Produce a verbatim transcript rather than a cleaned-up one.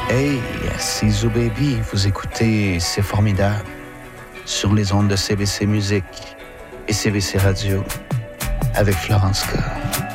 Hey, c'est Zou Baby, vous écoutez C'est Formidable sur les ondes de C B C Musique et C B C Radio avec Florence K.